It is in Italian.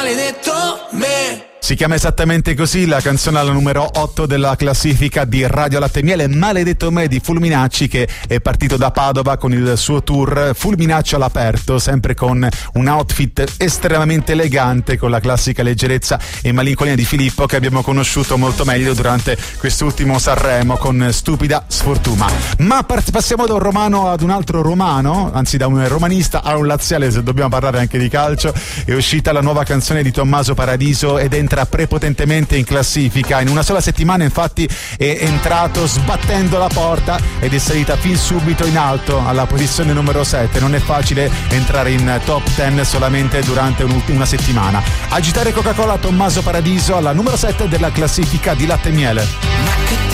maledetto me. Si chiama esattamente così la canzone alla numero 8 della classifica di Radio Latte e Miele, Maledetto me di Fulminacci, che è partito da Padova con il suo tour Fulminacci all'aperto, sempre con un outfit estremamente elegante, con la classica leggerezza e malinconia di Filippo che abbiamo conosciuto molto meglio durante quest'ultimo Sanremo con Stupida Sfortuna. Ma passiamo da un romano ad un altro romano, anzi da un romanista a un laziale, se dobbiamo parlare anche di calcio. È uscita la nuova canzone di Tommaso Paradiso ed entra prepotentemente in classifica. In una sola settimana infatti è entrato sbattendo la porta ed è salita fin subito in alto alla posizione numero 7. Non è facile entrare in top 10 solamente durante una settimana. Agitare Coca-Cola, Tommaso Paradiso alla numero 7 della classifica di Latte e Miele.